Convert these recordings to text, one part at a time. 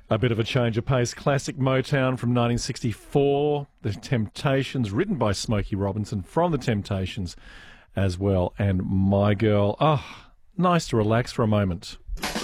A bit of a change of pace. Classic Motown from 1964. The Temptations, written by Smokey Robinson from The Temptations as well. And My Girl. Oh, nice to relax for a moment.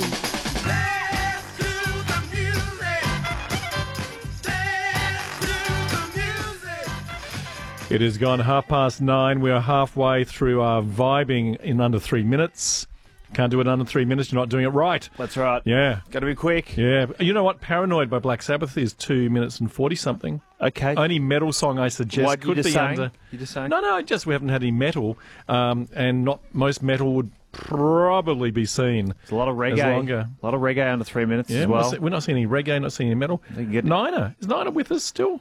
It has gone 9:30. We are halfway through our vibing in under 3 minutes. Can't do it under 3 minutes. You're not doing it right. That's right. Yeah. Got to be quick. Yeah. You know what? Paranoid by Black Sabbath is 2 minutes and 40-something. Okay. Only metal song I suggest What, could you just be saying? under... You just saying? No, just we haven't had any metal. And not most metal would probably be seen. There's a lot of reggae. As longer. A lot of reggae under 3 minutes as well. We're not seeing any reggae, not seeing any metal. Nina. Is Nina with us still?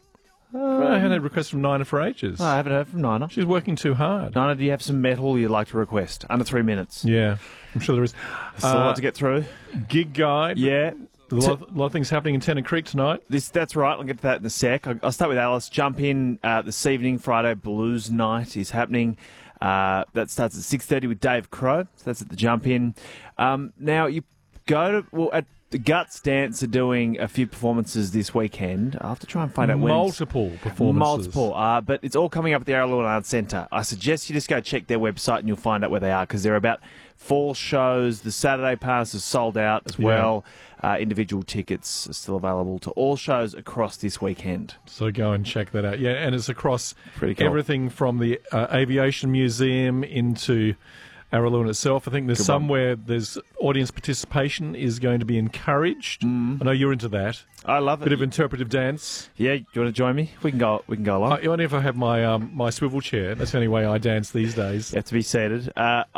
I haven't had requests from Nina for ages. No, I haven't heard from Nina. She's working too hard. Nina, do you have some metal you'd like to request? Under 3 minutes. Yeah, I'm sure there is. Still a lot to get through. Gig guide. Yeah. A lot of things happening in Tennant Creek tonight. That's right. I'll get to that in a sec. I'll start with Alice. Jump in this evening. Friday Blues Night is happening. That starts at 6:30 with Dave Crow. So that's at the Jump In. Now, you go to... at the Guts Dance are doing a few performances this weekend. I'll have to try and find out when. Multiple performances. Multiple. But it's all coming up at the Araluen Arts Centre. I suggest you just go check their website and you'll find out where they are, because they're about 4 shows. The Saturday pass is sold out as well. Individual tickets are still available to all shows across this weekend. So go and check that out. Yeah, and it's across Pretty cool. everything from the Aviation Museum into Araluen itself. I think there's somewhere there's audience participation is going to be encouraged. I know you're into that. I love it. Bit of interpretive dance. Yeah, do you want to join me? We can go along. Only if I have my my swivel chair. That's the only way I dance these days. You have to be seated.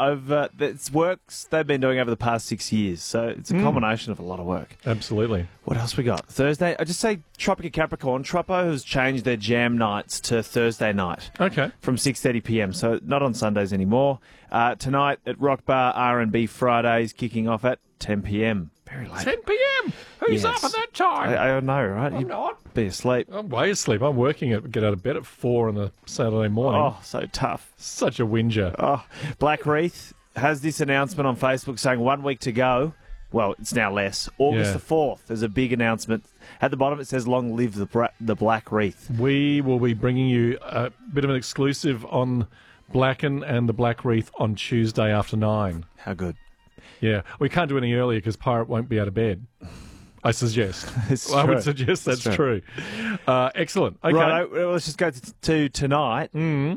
It's works they've been doing over the past 6 years, so it's a combination of a lot of work. Absolutely. What else we got? Thursday, I just say Tropica Capricorn. Troppo has changed their jam nights to Thursday night. Okay. From 6:30 p.m, so not on Sundays anymore. Tonight at Rock Bar, R&B Fridays, kicking off at 10 p.m. Very late. 10 p.m. Who's up at that time? I know, right? I'm not. Be asleep. I'm way asleep. I'm working get out of bed at 4 on a Saturday morning. Oh, so tough. Such a whinger. Oh, Black Wreath has this announcement on Facebook saying 1 week to go. Well, it's now less. August the 4th, there's a big announcement. At the bottom, it says, long live the Black Wreath. We will be bringing you a bit of an exclusive on Blacken and the Black Wreath on Tuesday after 9. How good. Yeah. We can't do any earlier because Pirate won't be out of bed. I suggest. I would suggest that's true. Excellent. Okay. Right, let's just go to tonight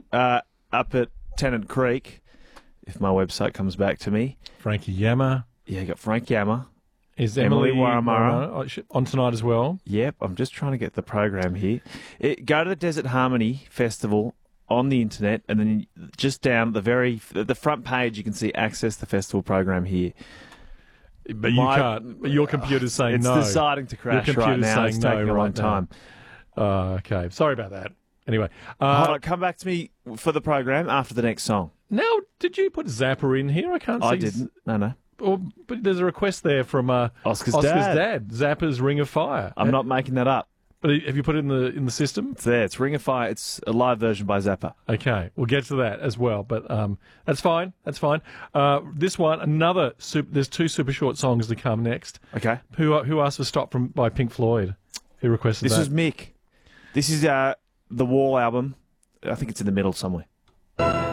up at Tennant Creek, if my website comes back to me. Frankie Yammer. Yeah, you got Frank Yammer. Is Emily Emily Waramara on tonight as well? Yep, I'm just trying to get the program here. Go to the Desert Harmony Festival on the internet, and then just down the front page, you can see access the festival program here. But you can't. Your computer's saying it's no. It's deciding to crash right now. It's taking a long time. Okay. Sorry about that. Anyway. Hold on, come back to me for the program after the next song. Now, did you put Zappa in here? I can't see. I didn't. No. But there's a request there from Oscar's dad. Zappa's Ring of Fire. I'm not making that up. But have you put it in the system? It's there. It's Ring of Fire. It's a live version by Zappa. Okay, we'll get to that as well. But that's fine. That's fine. This one, there's 2 super short songs to come next. Okay. Who asked for Stop by Pink Floyd? Who requested that? This was Mick. This is the Wall album. I think it's in the middle somewhere.